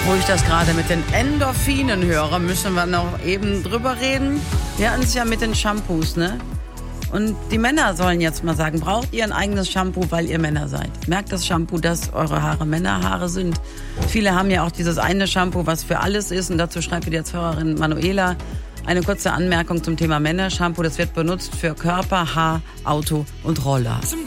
Wo ich das gerade mit den Endorphinen höre, müssen wir noch eben drüber reden. Wir hatten es ja mit den Shampoos, ne? Und die Männer sollen jetzt mal sagen, braucht ihr ein eigenes Shampoo, weil ihr Männer seid? Merkt das Shampoo, dass eure Haare Männerhaare sind? Viele haben ja auch dieses eine Shampoo, was für alles ist. Und dazu schreibt die Hörerin Manuela eine kurze Anmerkung zum Thema Männershampoo. Das wird benutzt für Körper, Haar, Auto und Roller.